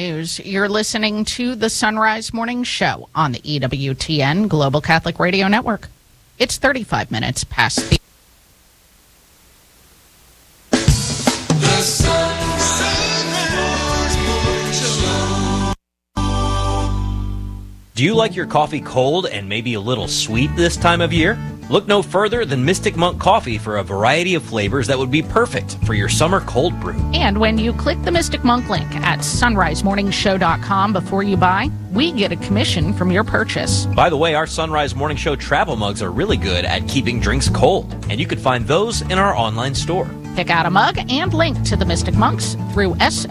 news. You're listening to the Sunrise Morning Show on the EWTN Global Catholic Radio Network. It's 35 minutes past the... Do you like your coffee cold and maybe a little sweet this time of year? Look no further than Mystic Monk Coffee for a variety of flavors that would be perfect for your summer cold brew. And when you click the Mystic Monk link at sunrisemorningshow.com before you buy, we get a commission from your purchase. By the way, our Sunrise Morning Show travel mugs are really good at keeping drinks cold, and you can find those in our online store. Pick out a mug and link to the Mystic Monks through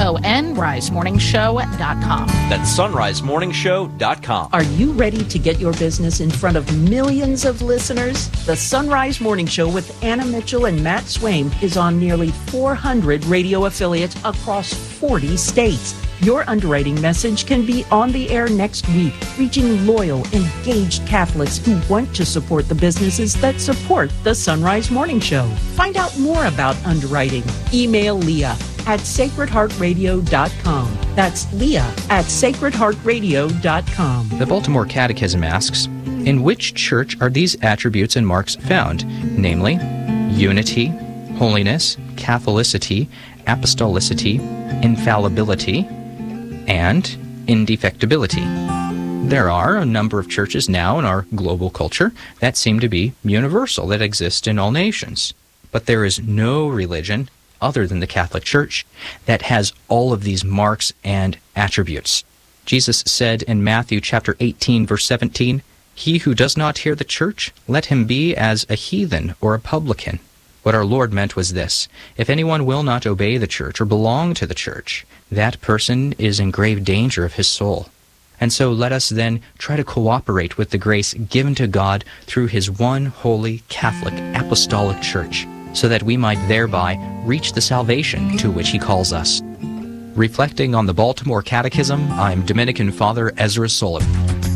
sunrisemorningshow.com. That's sunrisemorningshow.com. Are you ready to get your business in front of millions of listeners? The Sunrise Morning Show with Anna Mitchell and Matt Swaim is on nearly 400 radio affiliates across 40 states. Your underwriting message can be on the air next week, reaching loyal, engaged Catholics who want to support the businesses that support the Sunrise Morning Show. Find out more about underwriting. Email Leah at sacredheartradio.com. That's Leah at sacredheartradio.com. The Baltimore Catechism asks, in which church are these attributes and marks found? Namely, unity, holiness, Catholicity, apostolicity, infallibility, and indefectibility. There are a number of churches now in our global culture that seem to be universal, that exist in all nations. But there is no religion other than the Catholic Church that has all of these marks and attributes. Jesus said in Matthew chapter 18, verse 17, "He who does not hear the church, let him be as a heathen or a publican." What our Lord meant was this: if anyone will not obey the church or belong to the church, that person is in grave danger of his soul. And so let us then try to cooperate with the grace given to God through his one holy Catholic apostolic church, so that we might thereby reach the salvation to which he calls us. Reflecting on the Baltimore Catechism, I'm Dominican Father Ezra Sullivan.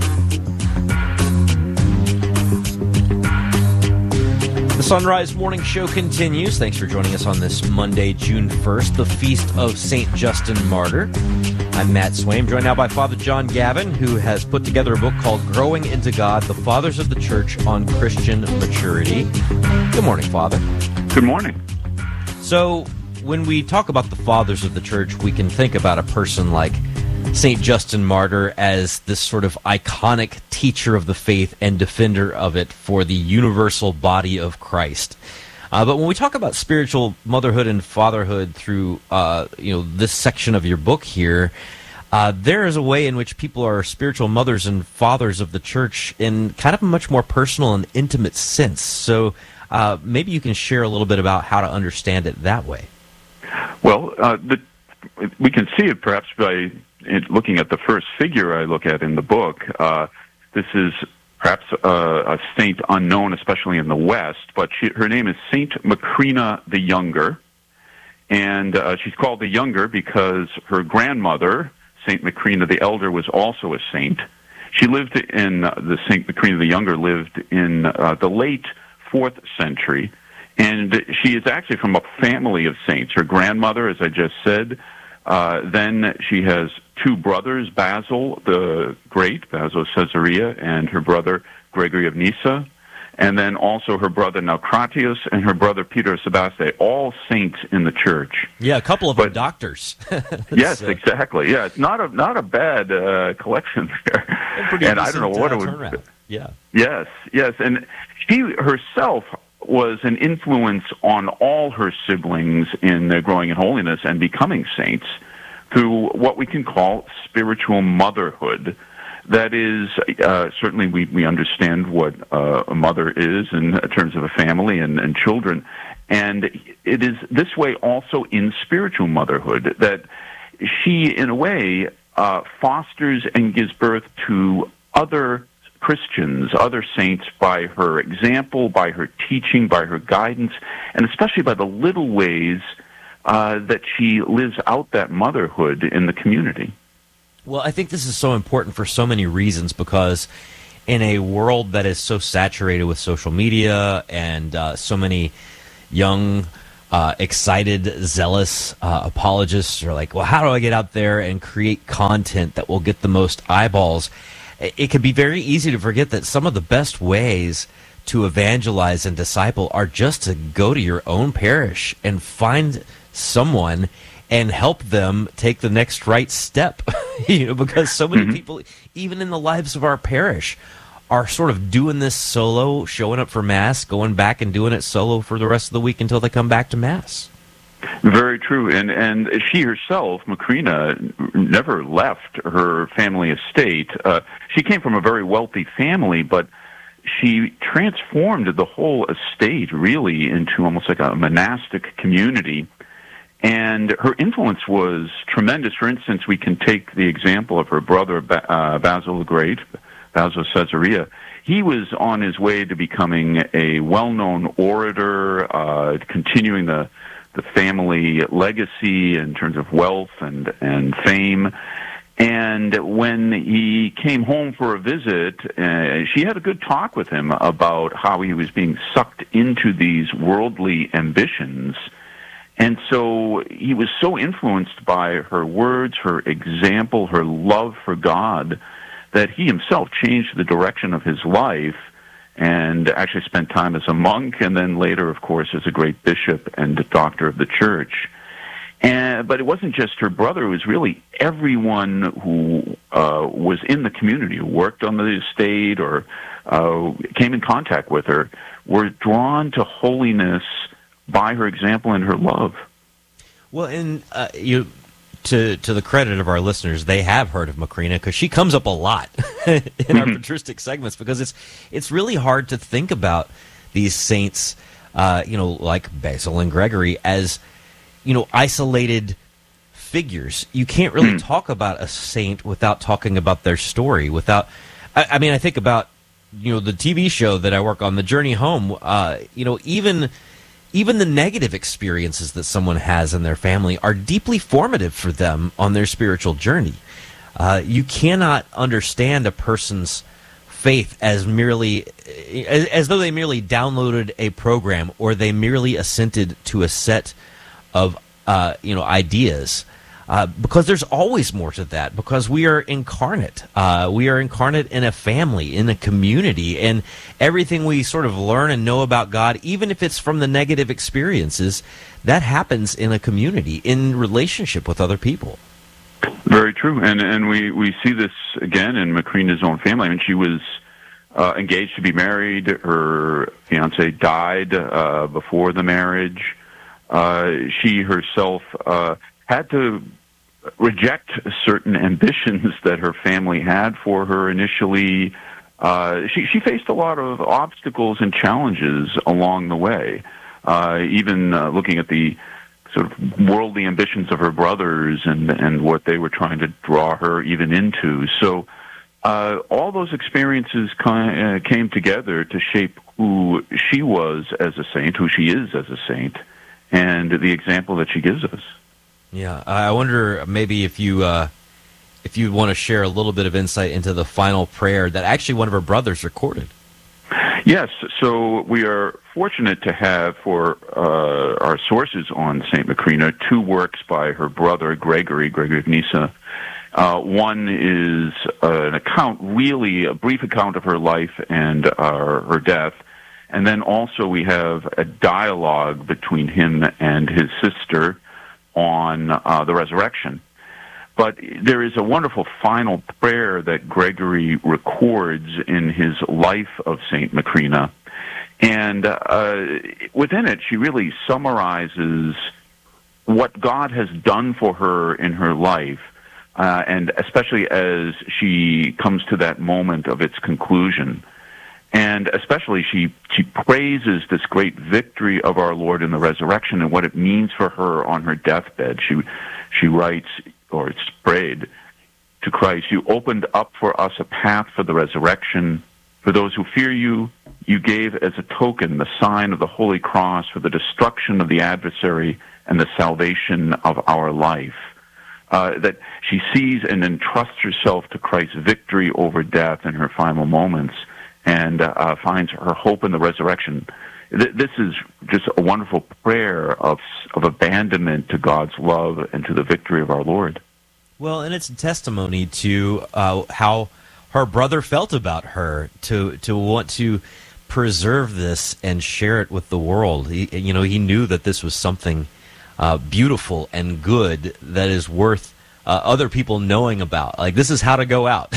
The Sunrise Morning Show continues. Thanks for joining us on this Monday, June 1st, the Feast of St. Justin Martyr. I'm Matt Swaim, joined now by Father John Gavin, who has put together a book called Growing into God, The Fathers of the Church on Christian Maturity. Good morning, Father. Good morning. So, when we talk about the Fathers of the Church, we can think about a person like St. Justin Martyr as this sort of iconic teacher of the faith and defender of it for the universal body of Christ. But when we talk about spiritual motherhood and fatherhood through this section of your book here, there is a way in which people are spiritual mothers and fathers of the church in kind of a much more personal and intimate sense. So maybe you can share a little bit about how to understand it that way. Well, we can see it perhaps by looking at the first figure I look at in the book. This is perhaps a saint unknown, especially in the West, but her name is Saint Macrina the Younger, and she's called the Younger because her grandmother, Saint Macrina the Elder, was also a saint. She lived in the Saint Macrina the Younger lived in the late 4th century, and she is actually from a family of saints. Her grandmother, as I just said. Then she has two brothers, Basil the Great, Basil of Caesarea, and her brother Gregory of Nyssa, and then also her brother Naucratius and her brother Peter of Sebaste, all saints in the church. Yeah, a couple of them doctors. Yes, exactly. Yeah, it's not a bad collection there. And I don't know what it would be. Yeah. Yes, and she herself was an influence on all her siblings in their growing in holiness and becoming saints through what we can call spiritual motherhood. That is, certainly we understand what a mother is in terms of a family and children, and it is this way also in spiritual motherhood, that she, in a way, fosters and gives birth to other Christians, other saints, by her example, by her teaching, by her guidance, and especially by the little ways that she lives out that motherhood in the community. Well, I think this is so important for so many reasons, because in a world that is so saturated with social media and so many young excited, zealous apologists are like, well, how do I get out there and create content that will get the most eyeballs? It can be very easy to forget that some of the best ways to evangelize and disciple are just to go to your own parish and find someone and help them take the next right step. Because so many people, even in the lives of our parish, are sort of doing this solo, showing up for Mass, going back and doing it solo for the rest of the week until they come back to Mass. Very true. And she herself, Macrina, never left her family estate. She came from a very wealthy family, but she transformed the whole estate really into almost like a monastic community. And her influence was tremendous. For instance, we can take the example of her brother, Basil the Great, Basil of Caesarea. He was on his way to becoming a well-known orator, continuing the family legacy in terms of wealth and fame. And when he came home for a visit, she had a good talk with him about how he was being sucked into these worldly ambitions. And so he was so influenced by her words, her example, her love for God, that he himself changed the direction of his life and actually spent time as a monk and then later, of course, as a great bishop and a doctor of the church. But it wasn't just her brother. It was really everyone who was in the community, who worked on the estate or came in contact with her, were drawn to holiness by her example and her love. Well, and to the credit of our listeners, they have heard of Macrina because she comes up a lot in our patristic segments, because it's really hard to think about these saints, like Basil and Gregory, as isolated figures. You can't really talk about a saint without talking about their story. I think about the TV show that I work on, The Journey Home. Even the negative experiences that someone has in their family are deeply formative for them on their spiritual journey. You cannot understand a person's faith as though they merely downloaded a program or they merely assented to a set of ideas. Because there's always more to that, because we are incarnate. We are incarnate in a family, in a community, and everything we sort of learn and know about God, even if it's from the negative experiences, that happens in a community, in relationship with other people. Very true. And we see this again in Macrina's own family. I mean, she was engaged to be married. Her fiancé died before the marriage. She herself had to reject certain ambitions that her family had for her initially. She faced a lot of obstacles and challenges along the way, even looking at the sort of worldly ambitions of her brothers and what they were trying to draw her even into. So all those experiences came together to shape who she was as a saint, who she is as a saint, and the example that she gives us. Yeah, I wonder maybe if you want to share a little bit of insight into the final prayer that actually one of her brothers recorded. Yes, so we are fortunate to have for our sources on St. Macrina two works by her brother, Gregory of Nyssa. One is an account, really a brief account of her life and her death. And then also we have a dialogue between him and his sister on the resurrection. But there is a wonderful final prayer that Gregory records in his life of St. Macrina. And within it, she really summarizes what God has done for her in her life, and especially as she comes to that moment of its conclusion. And especially she praises this great victory of our Lord in the resurrection and what it means for her on her deathbed. She writes, or it's prayed to Christ, "You opened up for us a path for the resurrection. For those who fear you, you gave as a token the sign of the Holy Cross for the destruction of the adversary and the salvation of our life." That she sees and entrusts herself to Christ's victory over death in her final moments, and finds her hope in the resurrection this is just a wonderful prayer of abandonment to God's love and to the victory of our Lord. Well, and it's a testimony to how her brother felt about her, to want to preserve this and share it with the world. He knew that this was something beautiful and good that is worth other people knowing about. Like, this is how to go out.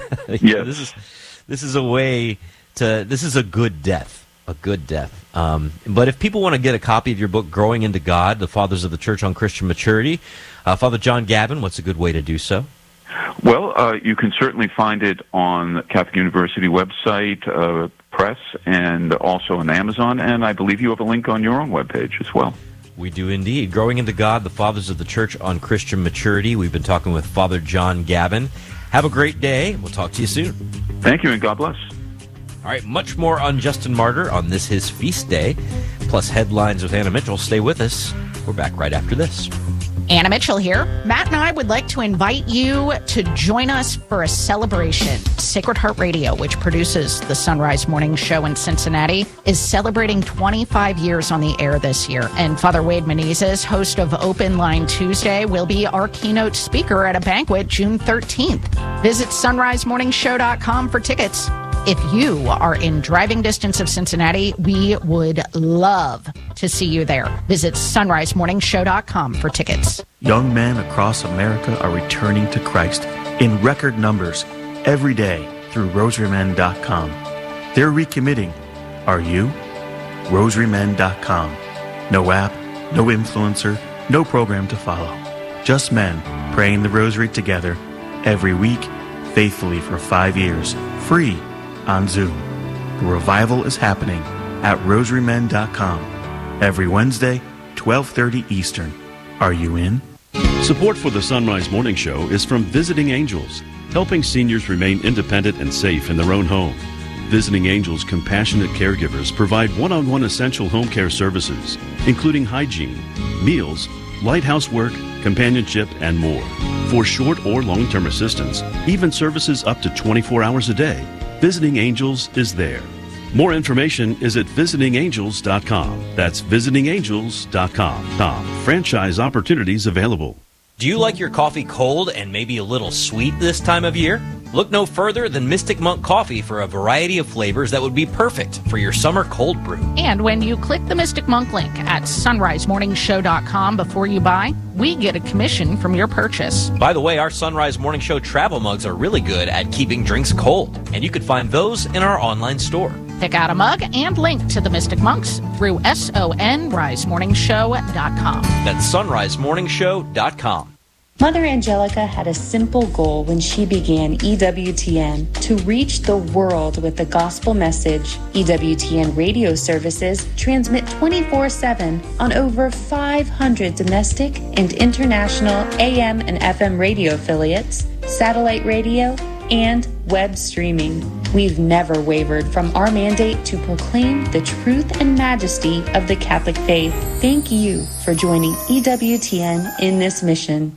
Yes. This is a way to. This is a good death. A good death. But if people want to get a copy of your book, Growing into God, The Fathers of the Church on Christian Maturity, Father John Gavin, what's a good way to do so? Well, you can certainly find it on the Catholic University website, press, and also on Amazon, and I believe you have a link on your own webpage as well. We do indeed. Growing into God, The Fathers of the Church on Christian Maturity. We've been talking with Father John Gavin. Have a great day. We'll talk to you soon. Thank you, and God bless. All right, much more on Justin Martyr on this, his feast day, plus headlines with Anna Mitchell. Stay with us. We're back right after this. Anna Mitchell here. Matt and I would like to invite you to join us for a celebration. Sacred Heart Radio, which produces the Sunrise Morning Show in Cincinnati, is celebrating 25 years on the air this year. And Father Wade Menezes, host of Open Line Tuesday, will be our keynote speaker at a banquet June 13th. Visit sunrisemorningshow.com for tickets. If you are in driving distance of Cincinnati, we would love to see you there. Visit sunrisemorningshow.com for tickets. Young men across America are returning to Christ in record numbers every day through rosarymen.com. They're recommitting. Are you? rosarymen.com. No app, no influencer, no program to follow. Just men praying the rosary together every week, faithfully for 5 years, free on Zoom. The revival is happening at rosarymen.com every Wednesday, 12:30 Eastern. Are you in? Support for the Sunrise Morning Show is from Visiting Angels, helping seniors remain independent and safe in their own home. Visiting Angels compassionate caregivers provide one-on-one essential home care services, including hygiene, meals, light housework, companionship, and more. For short or long-term assistance, even services up to 24 hours a day, Visiting Angels is there. More information is at visitingangels.com. That's visitingangels.com. Franchise opportunities available. Do you like your coffee cold and maybe a little sweet this time of year? Look no further than Mystic Monk Coffee for a variety of flavors that would be perfect for your summer cold brew. And when you click the Mystic Monk link at sunrisemorningshow.com before you buy, we get a commission from your purchase. By the way, our Sunrise Morning Show travel mugs are really good at keeping drinks cold, and you can find those in our online store. Pick out a mug and link to the Mystic Monks through sunrisemorningshow.com. That's sunrisemorningshow.com. Mother Angelica had a simple goal when she began EWTN: to reach the world with the gospel message. EWTN radio services transmit 24/7 on over 500 domestic and international AM and FM radio affiliates, satellite radio, and web streaming. We've never wavered from our mandate to proclaim the truth and majesty of the Catholic faith. Thank you for joining EWTN in this mission.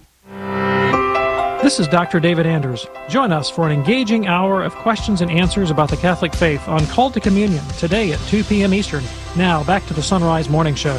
This is Dr. David Anders. Join us for an engaging hour of questions and answers about the Catholic faith on Call to Communion today at 2 p.m. Eastern. Now, back to the Sunrise Morning Show.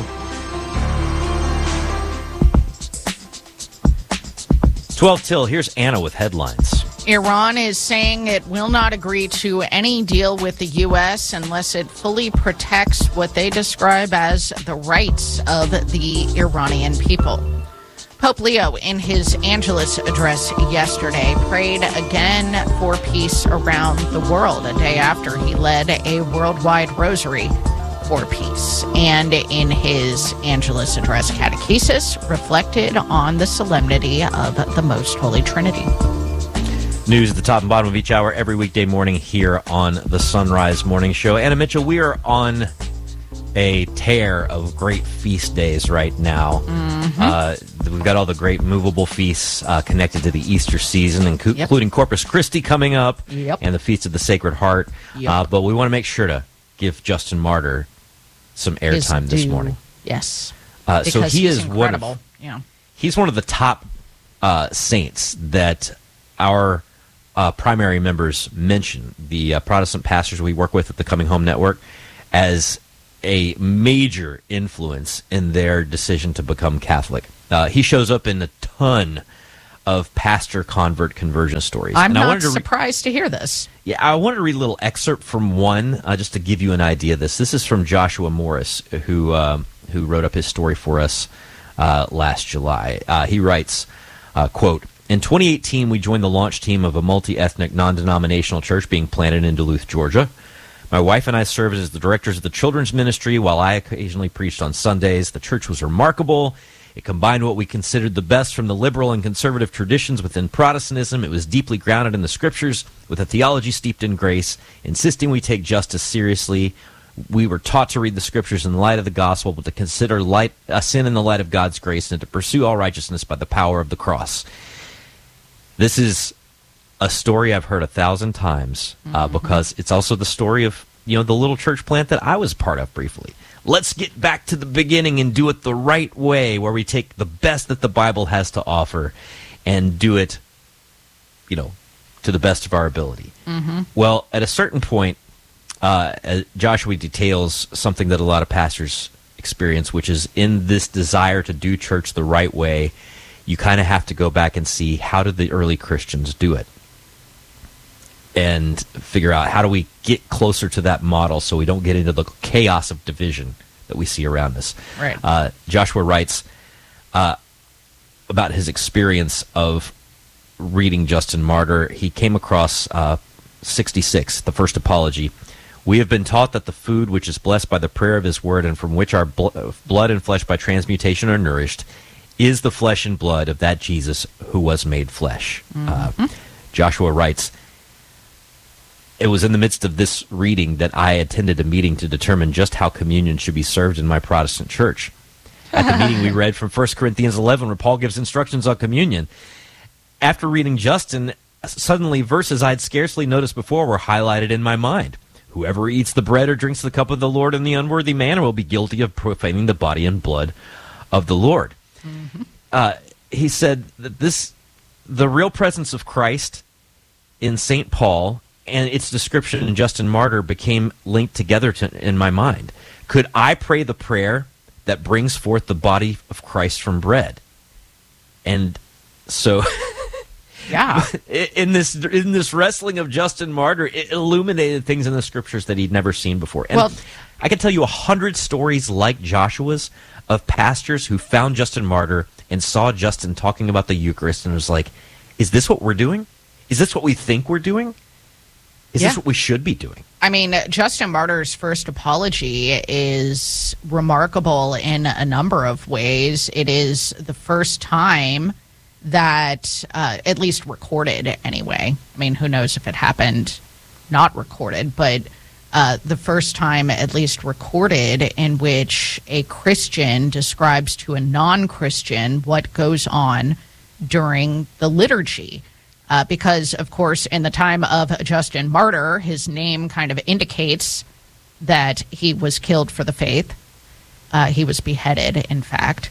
12 till, here's Anna with headlines. Iran is saying it will not agree to any deal with the U.S. unless it fully protects what they describe as the rights of the Iranian people. Pope Leo, in his Angelus address yesterday, prayed again for peace around the world, a day after he led a worldwide rosary for peace. And in his Angelus address, catechesis reflected on the solemnity of the Most Holy Trinity. News at the top and bottom of each hour every weekday morning here on the Sunrise Morning Show. Anna Mitchell, we are on a tear of great feast days right now. We've got all the great movable feasts connected to the Easter season, including Corpus Christi coming up, and the Feast of the Sacred Heart. But we want to make sure to give Justin Martyr some airtime this morning. Yes. So he is incredible. He's one of the top saints that our primary members mention, the Protestant pastors we work with at the Coming Home Network, as a major influence in their decision to become Catholic. He shows up in a ton of pastor conversion stories. I'm not surprised to hear this. Yeah, I wanted to read a little excerpt from one just to give you an idea of this. This is from Joshua Morris, who wrote up his story for us last July. He writes, quote, "In 2018, we joined the launch team of a multi-ethnic, non-denominational church being planted in Duluth, Georgia. My wife and I served as the directors of the children's ministry while I occasionally preached on Sundays. The church was remarkable. It combined what we considered the best from the liberal and conservative traditions within Protestantism. It was deeply grounded in the scriptures with a theology steeped in grace, insisting we take justice seriously. We were taught to read the scriptures in the light of the gospel, but to consider sin in the light of God's grace and to pursue all righteousness by the power of the cross." This is a story I've heard 1,000 times because it's also the story of the little church plant that I was part of briefly. Let's get back to the beginning and do it the right way, where we take the best that the Bible has to offer and do it, to the best of our ability. Mm-hmm. Well, at a certain point, Joshua details something that a lot of pastors experience, which is in this desire to do church the right way, you kind of have to go back and see how did the early Christians do it and figure out how do we get closer to that model so we don't get into the chaos of division that we see around us. Right. Joshua writes about his experience of reading Justin Martyr. He came across 66, the first apology. "We have been taught that the food which is blessed by the prayer of his word and from which our blood and flesh by transmutation are nourished is the flesh and blood of that Jesus who was made flesh." Mm-hmm. Joshua writes, "It was in the midst of this reading that I attended a meeting to determine just how communion should be served in my Protestant church. At the meeting, we read from 1 Corinthians 11, where Paul gives instructions on communion. After reading Justin, suddenly verses I'd scarcely noticed before were highlighted in my mind. Whoever eats the bread or drinks the cup of the Lord in the unworthy manner will be guilty of profaning the body and blood of the Lord." Mm-hmm. He said that the real presence of Christ in St. Paul and its description in Justin Martyr became linked together in my mind. Could I pray the prayer that brings forth the body of Christ from bread? And so, yeah, in this wrestling of Justin Martyr, it illuminated things in the scriptures that he'd never seen before. And I can tell you 100 stories like Joshua's of pastors who found Justin Martyr and saw Justin talking about the Eucharist and was like, "Is this what we're doing? Is this what we think we're doing? Is this what we should be doing?" I mean, Justin Martyr's first apology is remarkable in a number of ways. It is the first time that, at least recorded anyway, I mean, who knows if it happened not recorded, but the first time at least recorded in which a Christian describes to a non-Christian what goes on during the liturgy. Because, of course, in the time of Justin Martyr, his name kind of indicates that he was killed for the faith. He was beheaded, in fact.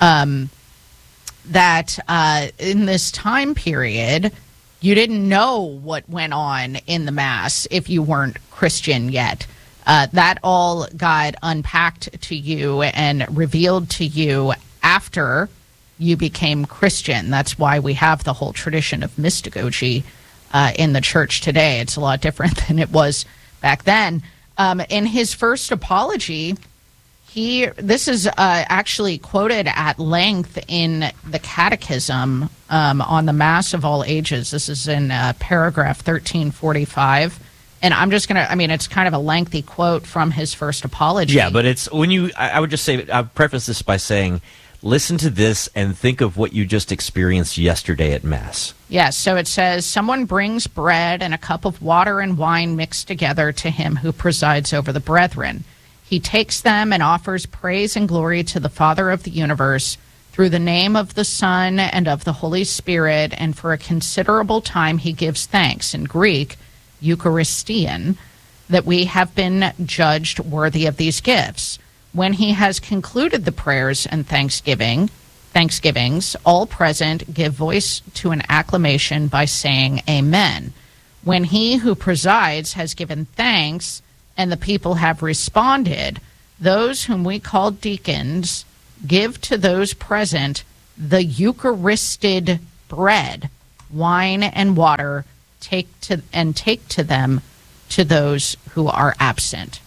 That in this time period, you didn't know what went on in the Mass if you weren't Christian yet. That all got unpacked to you and revealed to you after you became Christian. That's why we have the whole tradition of mystagogy in the church today. It's a lot different than it was back then. In his first apology, this is actually quoted at length in the Catechism on the Mass of all ages. This is in paragraph 1345. And I'm just going to, it's kind of a lengthy quote from his first apology. Yeah, but it's I would just say, I'll preface this by saying, listen to this and think of what you just experienced yesterday at Mass. Yes, so it says, "Someone brings bread and a cup of water and wine mixed together to him who presides over the brethren. He takes them and offers praise and glory to the Father of the universe through the name of the Son and of the Holy Spirit, and for a considerable time he gives thanks," in Greek, Eucharistian, "that we have been judged worthy of these gifts. When he has concluded the prayers and thanksgivings, all present give voice to an acclamation by saying Amen. When he who presides has given thanks and the people have responded, those whom we call deacons give to those present the Eucharisted bread, wine, and water, take to them to those who are absent.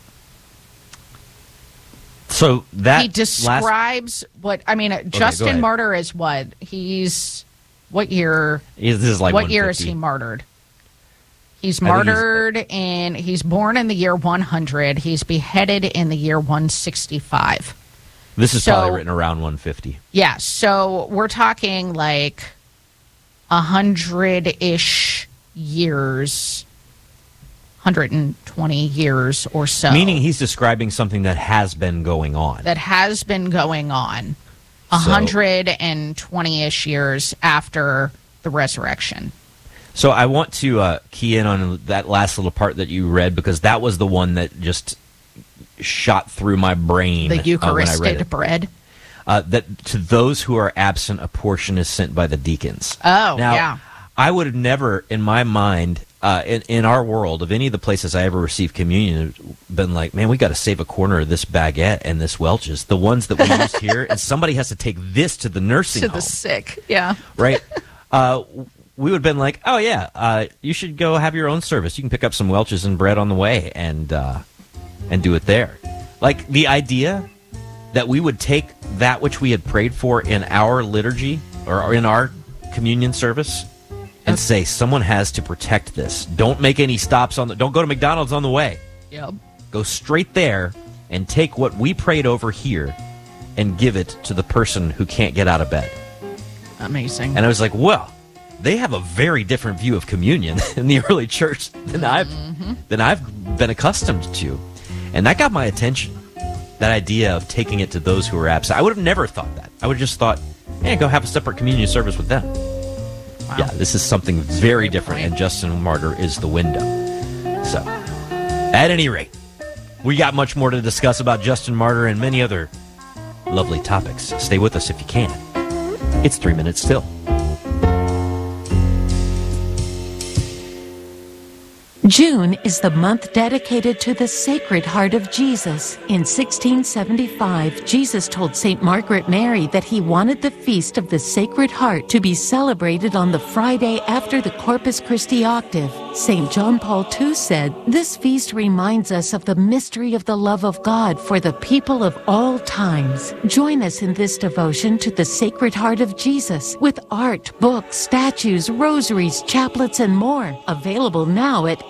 So that he describes Justin Martyr is what? He's what year? This is like what year is he martyred? He's martyred he's born in the year 100. He's beheaded in the year 165. This is probably written around 150. Yeah, so we're talking like 100-ish years, 120 years or so. Meaning he's describing something that has been going on. 120-ish years after the resurrection. So I want to key in on that last little part that you read, because that was the one that just shot through my brain. The Eucharistic bread. That to those who are absent, a portion is sent by the deacons. Oh, now, yeah. I would have never, in my mind, in our world, of any of the places I ever received communion, been like, man, we got to save a corner of this baguette and this Welch's, the ones that we used here, and somebody has to take this to the nursing home. To the sick, yeah. Right? We would have been like, oh, yeah, you should go have your own service. You can pick up some Welch's and bread on the way and do it there. Like, the idea that we would take that which we had prayed for in our liturgy or in our communion service and say, someone has to protect this. Don't make any stops don't go to McDonald's on the way. Yep. Go straight there and take what we prayed over here and give it to the person who can't get out of bed. Amazing. And I was like, well, they have a very different view of communion in the early church than I've been accustomed to. And that got my attention. That idea of taking it to those who are absent. I would have never thought that. I would have just thought, hey, go have a separate communion service with them. Wow. Yeah, this is something very different, and Justin Martyr is the window. So, at any rate, we got much more to discuss about Justin Martyr and many other lovely topics. Stay with us if you can. It's 3 Minutes Till. June is the month dedicated to the Sacred Heart of Jesus. In 1675, Jesus told St. Margaret Mary that he wanted the Feast of the Sacred Heart to be celebrated on the Friday after the Corpus Christi octave. St. John Paul II said, "This feast reminds us of the mystery of the love of God for the people of all times." Join us in this devotion to the Sacred Heart of Jesus with art, books, statues, rosaries, chaplets, and more. Available now at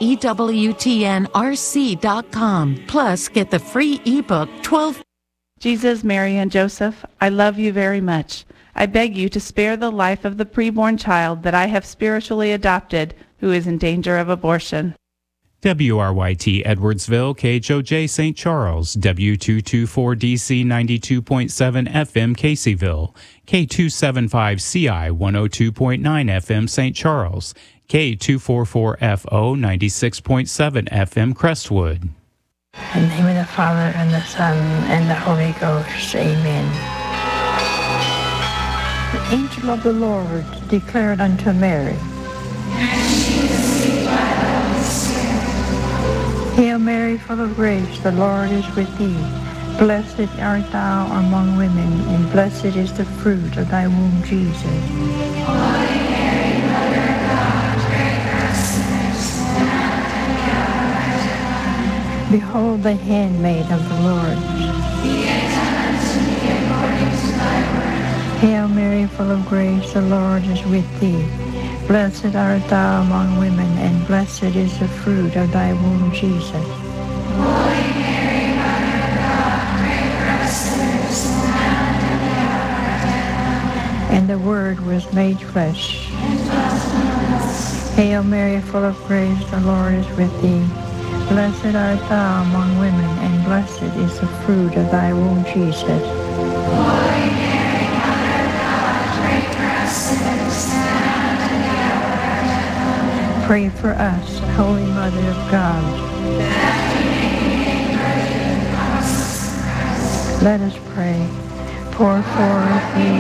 EWTNRC.com. Plus, get the free ebook 12. Jesus, Mary, and Joseph, I love you very much. I beg you to spare the life of the preborn child that I have spiritually adopted, who is in danger of abortion. WRYT Edwardsville, KHOJ St. Charles, W224DC 92.7 FM Caseyville, K275CI 102.9 FM St. Charles, K244FO 96.7 FM Crestwood. In the name of the Father, and the Son, and the Holy Ghost. Amen. The angel of the Lord declared unto Mary, Hail Mary, full of grace, the Lord is with thee. Blessed art thou among women, and blessed is the fruit of thy womb, Jesus. Holy Mary, Mother of God, pray for us sinners, now and at the hour of our death. Behold the handmaid of the Lord. Be it done unto me according to thy word. Hail Mary, full of grace, the Lord is with thee. Blessed art thou among women, and blessed is the fruit of thy womb, Jesus. Holy Mary, Mother of God, pray for us sinners, now and at the hour of our death. And the Word was made flesh, and dwelt among us. Hail Mary, full of grace, the Lord is with thee. Blessed art thou among women, and blessed is the fruit of thy womb, Jesus. Holy Mary, Mother of God, pray for us sinners, now. Pray for us, Holy Mother of God. Let us pray. Pour forth, ye